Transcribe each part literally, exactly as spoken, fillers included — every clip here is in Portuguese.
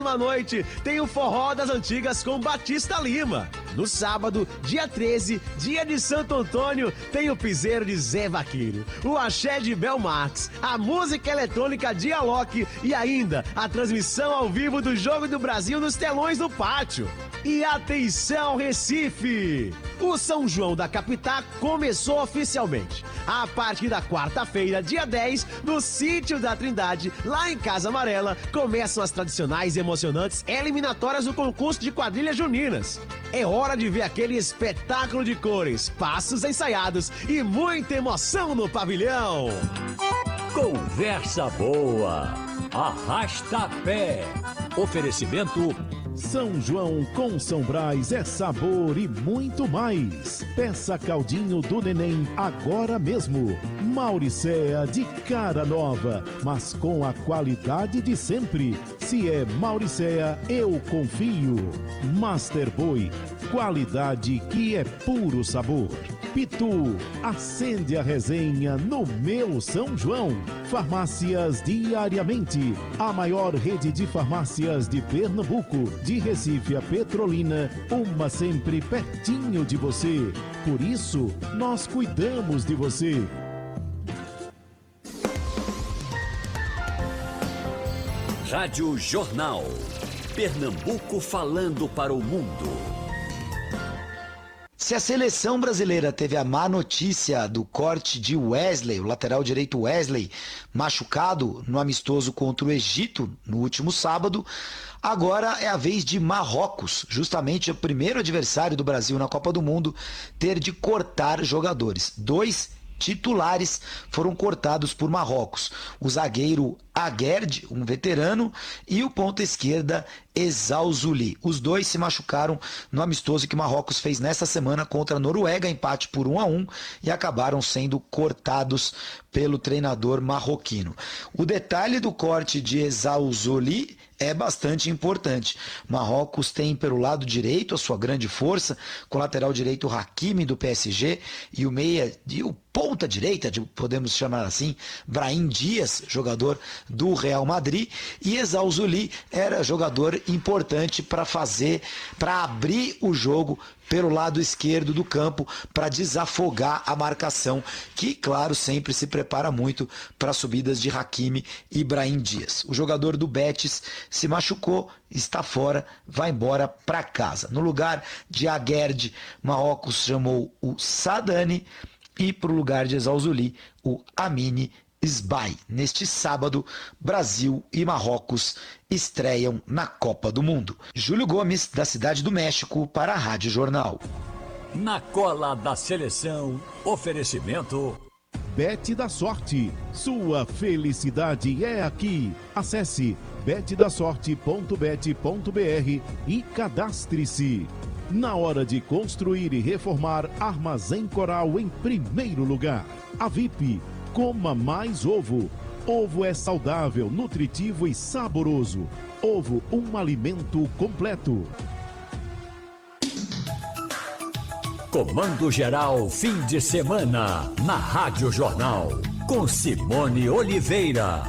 À noite tem o Forró das Antigas com Batista Lima. No sábado, dia treze, dia de Santo Antônio, tem o piseiro de Zé Vaqueiro, o axé de Bel Marques, a música eletrônica de Alok e ainda a transmissão ao vivo do Jogo do Brasil nos telões do pátio. E atenção, Recife! O São João da Capitá começou oficialmente. A partir da quarta-feira, dia dez, no Sítio da Trindade, lá em Casa Amarela, começam as tradicionais e emocionantes eliminatórias do concurso de quadrilhas juninas. É hora de ver aquele espetáculo de cores, passos ensaiados e muita emoção no pavilhão. Conversa boa, arrasta pé. Oferecimento São João com São Brás é sabor e muito mais. Peça caldinho do neném agora mesmo. Mauricéa de cara nova, mas com a qualidade de sempre. Se é Mauricéa, eu confio. Master Boy, qualidade que é puro sabor. Pitu, acende a resenha no meu São João. Farmácias Diariamente, a maior rede de farmácias de Pernambuco, de Recife a Petrolina, uma sempre pertinho de você. Por isso, nós cuidamos de você. Rádio Jornal. Pernambuco falando para o mundo. Se a seleção brasileira teve a má notícia do corte de Wesley, o lateral direito Wesley, machucado no amistoso contra o Egito no último sábado, agora é a vez de Marrocos, justamente o primeiro adversário do Brasil na Copa do Mundo, ter de cortar jogadores. Dois titulares foram cortados por Marrocos. O zagueiro Aguerd, um veterano, e o ponta esquerda Exausuli. Os dois se machucaram no amistoso que Marrocos fez nessa semana contra a Noruega, empate por um a um, e acabaram sendo cortados pelo treinador marroquino. O detalhe do corte de Exausuli é bastante importante. Marrocos tem pelo lado direito a sua grande força, com o lateral direito Hakimi do P S G e o meia e o ponta direita, podemos chamar assim, Brahim Dias, jogador do Real Madrid, e Exausuli era jogador importante para fazer, para abrir o jogo pelo lado esquerdo do campo, para desafogar a marcação, que, claro, sempre se prepara muito para subidas de Hakimi e Brahim Dias. O jogador do Betis se machucou, está fora, vai embora para casa. No lugar de Aguerd, Marrocos chamou o Sadani, e para o lugar de Exausuli, o Amine Sbai. Neste sábado, Brasil e Marrocos estreiam na Copa do Mundo. Júlio Gomes, da Cidade do México, para a Rádio Jornal. Na cola da seleção, oferecimento Bet da Sorte, sua felicidade é aqui. Acesse bet da sorte ponto bet ponto br e cadastre-se. Na hora de construir e reformar, Armazém Coral em primeiro lugar. A V I P, coma mais ovo. Ovo é saudável, nutritivo e saboroso. Ovo, um alimento completo. Comando Geral fim de semana na Rádio Jornal com Simone Oliveira.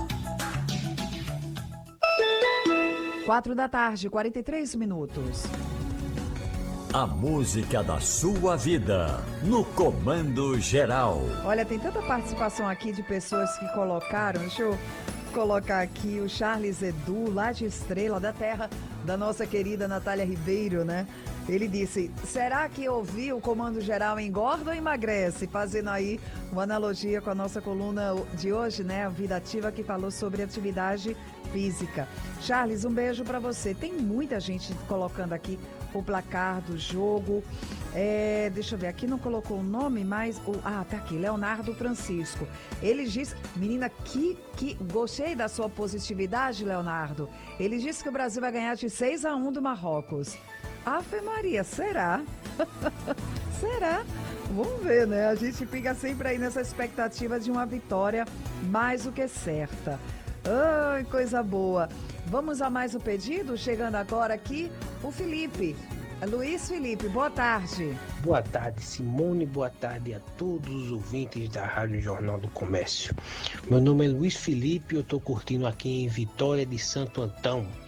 Quatro da tarde, quarenta e três minutos. A música da sua vida no Comando Geral. Olha, tem tanta participação aqui de pessoas que colocaram. Deixa eu colocar aqui o Charles Edu, lá de Estrela da Terra, da nossa querida Natália Ribeiro, né? Ele disse, será que ouvir o Comando Geral engorda ou emagrece? Fazendo aí uma analogia com a nossa coluna de hoje, né? A Vida Ativa, que falou sobre atividade física. Charles, um beijo para você. Tem muita gente colocando aqui o placar do jogo. É, deixa eu ver, aqui não colocou o nome, mas... O, ah, tá aqui, Leonardo Francisco. Ele diz... Menina, que, que gostei da sua positividade, Leonardo. Ele disse que o Brasil vai ganhar de seis a um do Marrocos. Ave Maria, será? Será? Vamos ver, né? A gente fica sempre aí nessa expectativa de uma vitória mais do que certa. Ai, coisa boa. Vamos a mais um pedido? Chegando agora aqui, o Felipe. Luiz Felipe, boa tarde. Boa tarde, Simone. Boa tarde a todos os ouvintes da Rádio Jornal do Comércio. Meu nome é Luiz Felipe e eu estou curtindo aqui em Vitória de Santo Antão.